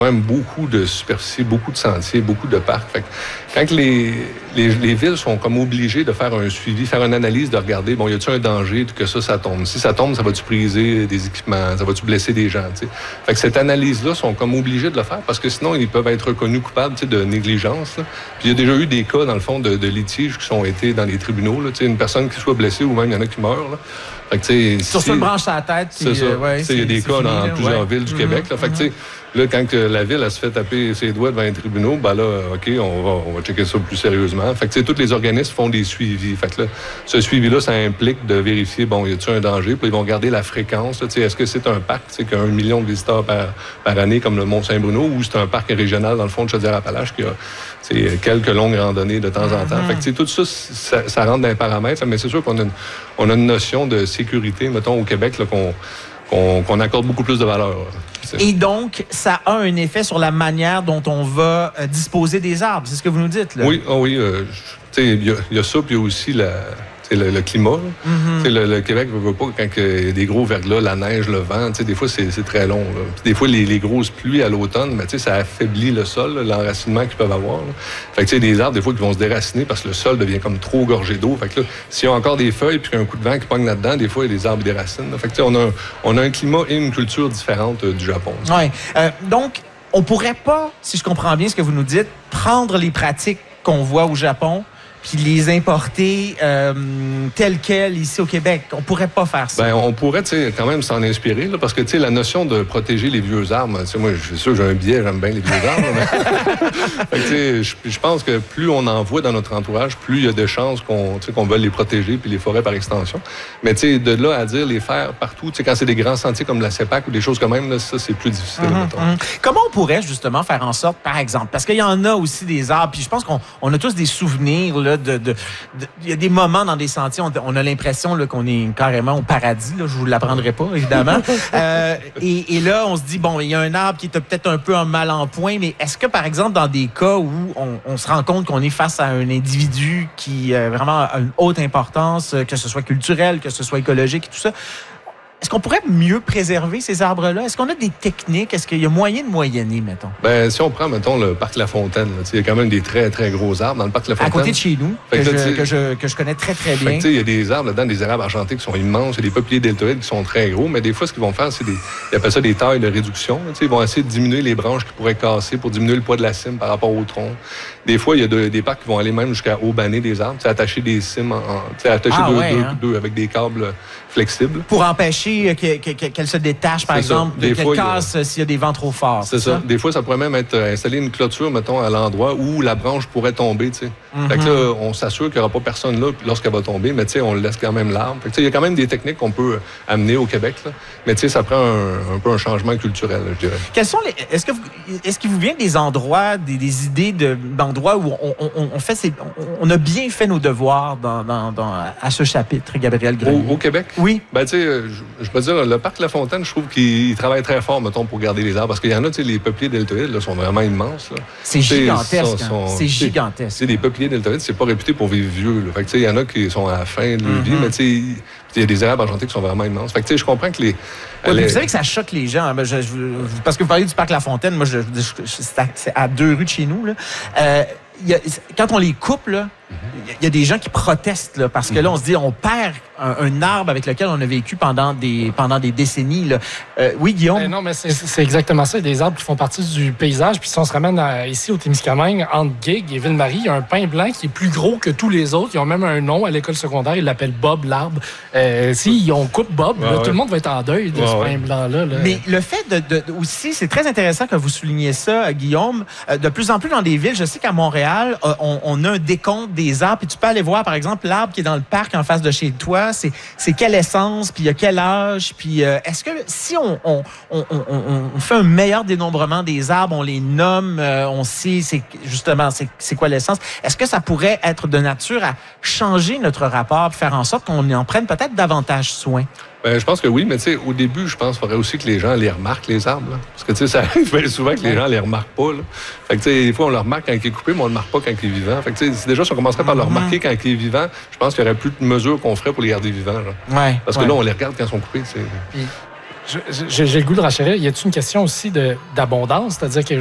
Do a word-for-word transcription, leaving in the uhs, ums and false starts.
quand même beaucoup de superficie, beaucoup de sentiers, beaucoup de parcs. Fait que quand les, les, les villes sont comme obligées de faire un suivi, faire une analyse, de regarder, bon, y a-t-il un danger que ça, ça tombe? Si ça tombe, ça va-tu briser des équipements? Ça va-tu blesser des gens? T'sais? Fait que cette analyse-là sont comme obligés de le faire parce que sinon, ils peuvent être reconnus coupables de négligence. Là. Puis il y a déjà eu des cas, dans le fond, de, de litiges qui sont été dans les tribunaux. Là, une personne qui soit blessée ou même il y en a qui meurent. Là. Fait que, sur si, une branche à la tête. C'est ça. Euh, ouais, il y a des cas fini, dans là, plusieurs ouais. villes du mm-hmm. Québec. Là. Fait que, mm-hmm. Là, quand que la ville elle se fait taper ses doigts devant les tribunaux, ben là, OK, on va, on va checker ça plus sérieusement. Fait que, tous les organismes font des suivis. Fait que là, ce suivi-là, ça implique de vérifier, bon, y a-t-il un danger? Puis ils vont regarder la fréquence. Là, est-ce que c'est un parc qui a un million de visiteurs par, par année, comme le Mont-Saint-Bruno, ou c'est un parc régional, dans le fond de Chaudière-Appalaches, qui a quelques longues randonnées de temps en temps. Mm-hmm. Fait que, tout ça, ça, ça rentre dans les paramètres. Mais c'est sûr qu'on a une, on a une notion de sécurité, mettons, au Québec, là, qu'on Qu'on, qu'on accorde beaucoup plus de valeur. C'est... Et donc, ça a un effet sur la manière dont on va euh, disposer des arbres. C'est ce que vous nous dites, là? Oui, oh oui. Euh, il y, y a ça, puis il y a aussi la, le, le climat. Mm-hmm. Le, le Québec ne veut pas quand il y a des gros verglas, la neige, le vent. Des fois, c'est, c'est très long. Là. Des fois, les, les grosses pluies à l'automne, mais ça affaiblit le sol, là, l'enracinement qu'ils peuvent avoir. Là. Fait que, des arbres, des fois, qui vont se déraciner parce que le sol devient comme trop gorgé d'eau. Fait que là, s'il y a encore des feuilles puis qu'il y a un coup de vent qui pogne là-dedans, des fois, il y a des arbres déracinent. Là. Fait que, on a, un, on a un climat et une culture différente euh, du Japon. Oui. Euh, donc, on pourrait pas, si je comprends bien ce que vous nous dites, prendre les pratiques qu'on voit au Japon puis les importer euh, telles quelles ici au Québec. On pourrait pas faire ça. Bien, on pourrait quand même s'en inspirer, là, parce que la notion de protéger les vieux arbres, moi, je suis sûr, j'ai un biais, j'aime bien les vieux arbres. Mais... fait je, je pense que plus on en voit dans notre entourage, plus il y a de chances qu'on, qu'on veuille les protéger, puis les forêts par extension. Mais de là à dire les faire partout, quand c'est des grands sentiers comme la CEPAC ou des choses comme même, là, ça, c'est plus difficile. Mm-hmm, mm-hmm. Comment on pourrait justement faire en sorte, par exemple, parce qu'il y en a aussi des arbres, puis je pense qu'on on a tous des souvenirs, là, De, de, de, il y a des moments dans des sentiers, on, on a l'impression là, qu'on est carrément au paradis. Là, je vous l'apprendrai pas, évidemment. euh, et, et là, on se dit, bon, il y a un arbre qui est peut-être un peu un mal en point, mais est-ce que, par exemple, dans des cas où on, on se rend compte qu'on est face à un individu qui euh, vraiment a une haute importance, que ce soit culturel, que ce soit écologique et tout ça, est-ce qu'on pourrait mieux préserver ces arbres-là? Est-ce qu'on a des techniques? Est-ce qu'il y a moyen de moyenner, mettons? Bien, si on prend, mettons, le parc La Fontaine, il y a quand même des très, très gros arbres dans le parc La Fontaine. À côté de chez nous, que, que, je, que, je, que je connais très, très bien. Il y a des arbres là-dedans, des érables argentés qui sont immenses, il y a des peupliers deltoïdes qui sont très gros, mais des fois, ce qu'ils vont faire, c'est des... Ils appellent ça des tailles de réduction. Là, ils vont essayer de diminuer les branches qui pourraient casser pour diminuer le poids de la cime par rapport au tronc. Des fois, il y a de, des parcs qui vont aller même jusqu'à haut-banner des arbres, attacher des cimes, en, en, attacher ah, deux, ouais, deux, hein? deux avec des câbles flexibles. Pour empêcher que, que, que, qu'elle se détache, par c'est exemple, qu'elle fois, casse a... s'il y a des vents trop forts. C'est, c'est ça. ça. Des fois, ça pourrait même être installer une clôture, mettons, à l'endroit où la branche pourrait tomber, tu sais. Mm-hmm. Fait que là, on s'assure qu'il n'y aura pas personne là lorsqu'elle va tomber, mais tu sais, on laisse quand même l'arbre. Fait que il y a quand même des techniques qu'on peut amener au Québec, là. Mais tu sais, ça prend un, un peu un changement culturel, je dirais. Quels sont les... Est-ce que vous... est-ce qu'il vous vient des endroits, des, des idées de, d'endroits où on, on, on fait ces... on a bien fait nos devoirs dans, dans, dans, à ce chapitre, Gabriel Grenier? Au, au Québec? Oui. Ben, tu sais, je, je peux dire, le parc La Fontaine, je trouve qu'il travaille très fort, mettons, pour garder les arbres. Parce qu'il y en a, tu sais, les peupliers deltoïdes, là, sont vraiment immenses, là. C'est gigantesque. Sont, sont, c'est gigantesque. Tu sais, les peupliers deltoïdes, c'est pas réputé pour vivre vieux, là. Fait que, tu sais, il y en a qui sont à la fin de leur mm-hmm. vie, mais tu sais, il y a des érables argentés qui sont vraiment immenses. Fait que, tu sais, je comprends que les... Ouais, les... Vous savez que ça choque les gens. Hein? Je, je, parce que vous parlez du parc La Fontaine, moi, je, je, c'est, à, c'est à deux rues de chez nous, là. Euh, y a, quand on les coupe, là, il y a des gens qui protestent là, parce que là, on se dit, on perd un, un arbre avec lequel on a vécu pendant des, pendant des décennies. Là. Euh, oui, Guillaume? Ben non, mais c'est, c'est exactement ça. Il y a des arbres qui font partie du paysage. Puis si on se ramène à, ici au Témiscamingue, entre Guigues et Ville-Marie, il y a un pin blanc qui est plus gros que tous les autres. Ils ont même un nom à l'école secondaire. Ils l'appellent Bob, l'arbre. Euh, si on coupe Bob, ah, là, ouais. tout le monde va être en deuil de ah, ce ouais. pin blanc-là. Là. Mais le fait de, de, aussi, c'est très intéressant que vous souligniez ça, Guillaume. De plus en plus dans des villes, je sais qu'à Montréal, on, on a un décompte des arbres. Puis tu peux aller voir, par exemple, l'arbre qui est dans le parc en face de chez toi, c'est, c'est quelle essence, puis il y a quel âge, puis euh, est-ce que si on, on, on, on, on fait un meilleur dénombrement des arbres, on les nomme, euh, on sait c'est, justement c'est, c'est quoi l'essence, est-ce que ça pourrait être de nature à changer notre rapport, faire en sorte qu'on en prenne peut-être davantage soin? Ben, je pense que oui, mais tu sais, au début, je pense qu'il faudrait aussi que les gens les remarquent, les arbres. Là. Parce que tu sais, ça arrive bien souvent que les gens les remarquent pas. Là. Fait que tu sais, des fois, on le remarque quand il est coupé, mais on le remarque pas quand il est vivant. Fait que tu sais, déjà, si on commencerait par le remarquer quand il est vivant, je pense qu'il y aurait plus de mesures qu'on ferait pour les garder vivants. Là. Ouais, Parce ouais. que là, on les regarde quand ils sont coupés. C'est... Puis, J'ai le goût de renchérir. Y a-t-il une question aussi de, d'abondance? C'est-à-dire que